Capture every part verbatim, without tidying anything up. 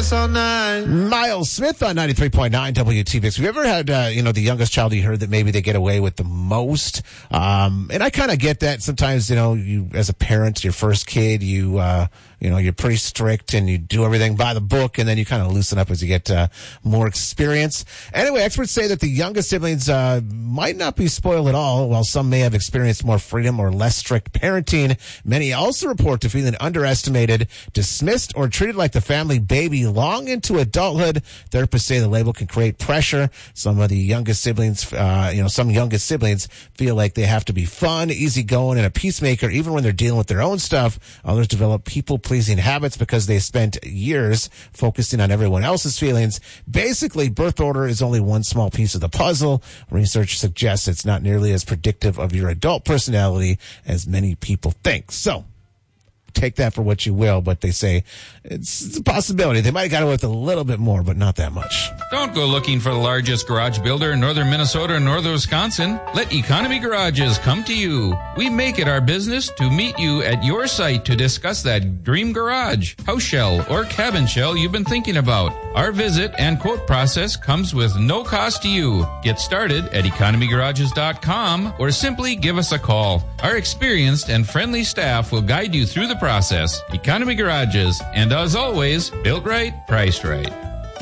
us all night. Miles Smith on ninety-three point nine W T V X. Have you ever had, uh, you know, the youngest child you heard that maybe they get away with the most? Um, and I kind of get that. Sometimes, you know, you, as a parent, your first kid, you, uh, you know, you're pretty strict and you do everything by the book, and then you kind of loosen up as you get uh, more experience. Anyway, experts say that the youngest siblings uh, might not be spoiled at all. While some may have experienced more freedom or less strict parenting, many also report to feeling underestimated, dismissed, or treated like the family baby long into adulthood. Therapists say the label can create pressure. Some of the youngest siblings, uh, you know, some youngest siblings feel like they have to be fun, easygoing, and a peacemaker even when they're dealing with their own stuff. Others develop people pleasing habits because they spent years focusing on everyone else's feelings. Basically, birth order is only one small piece of the puzzle. Research suggests it's not nearly as predictive of your adult personality as many people think. So, take that for what you will, but they say it's, it's a possibility. They might have got away with a little bit more, but not that much. Don't go looking for the largest garage builder in northern Minnesota or northern Wisconsin. Let Economy Garages come to you. We make it our business to meet you at your site to discuss that dream garage, house shell, or cabin shell you've been thinking about. Our visit and quote process comes with no cost to you. Get started at economy garages dot com or simply give us a call. Our experienced and friendly staff will guide you through the process. Economy Garages, and as always, built right, priced right.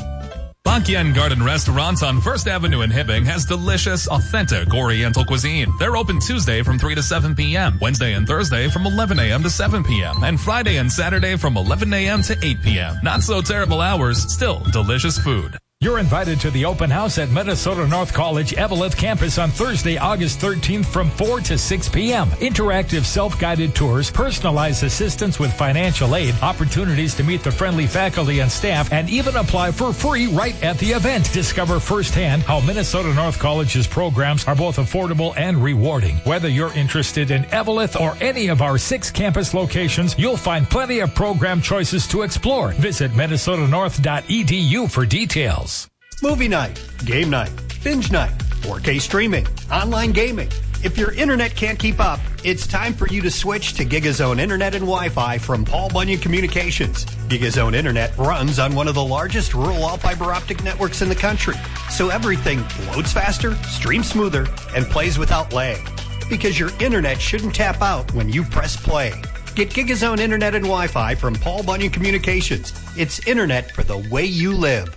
Bankyan Garden Restaurants on First Avenue in Hibbing has delicious, authentic Oriental cuisine. They're open Tuesday from three to seven p.m., Wednesday and Thursday from eleven a.m. to seven p.m., and Friday and Saturday from eleven a.m. to eight p.m. Not so terrible hours, still delicious food. You're invited to the open house at Minnesota North College Eveleth campus on Thursday, August thirteenth from four to six p.m. Interactive self-guided tours, personalized assistance with financial aid, opportunities to meet the friendly faculty and staff, and even apply for free right at the event. Discover firsthand how Minnesota North College's programs are both affordable and rewarding. Whether you're interested in Eveleth or any of our six campus locations, you'll find plenty of program choices to explore. Visit minnesota north dot e d u for details. Movie night, game night, binge night, four K streaming, online gaming. If your internet can't keep up, it's time for you to switch to GigaZone Internet and Wi-Fi from Paul Bunyan Communications. GigaZone Internet runs on one of the largest rural all-fiber optic networks in the country, so everything loads faster, streams smoother, and plays without lag. Because your internet shouldn't tap out when you press play. Get GigaZone Internet and Wi-Fi from Paul Bunyan Communications. It's internet for the way you live.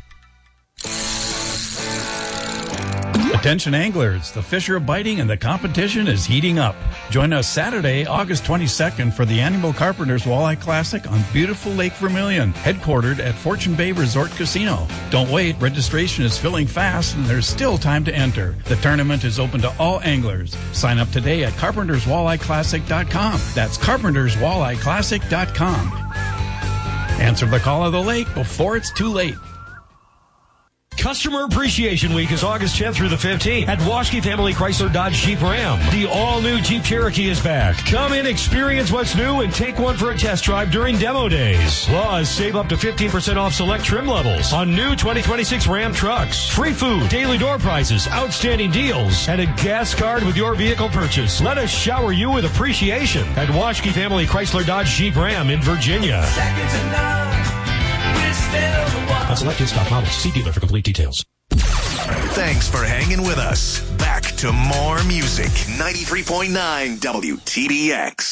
Attention anglers, the fish are biting and the competition is heating up. Join us Saturday, August twenty-second for the Annual Carpenters Walleye Classic on beautiful Lake Vermilion, headquartered at Fortune Bay Resort Casino. Don't wait, registration is filling fast and there's still time to enter. The tournament is open to all anglers. Sign up today at carpenters walleye classic dot com. That's carpenters walleye classic dot com. Answer the call of the lake before it's too late. Customer Appreciation Week is August tenth through the fifteenth at Waschke Family Chrysler Dodge Jeep Ram. The all-new Jeep Cherokee is back. Come in, experience what's new, and take one for a test drive during demo days. Plus, save up to fifteen percent off select trim levels on new twenty twenty-six Ram trucks. Free food, daily door prizes, outstanding deals, and a gas card with your vehicle purchase. Let us shower you with appreciation at Waschke Family Chrysler Dodge Jeep Ram in Virginia. Second to none, we're still the one. On select in-stock models. See dealer for complete details. Thanks for hanging with us. Back to more music. ninety-three point nine W T B X.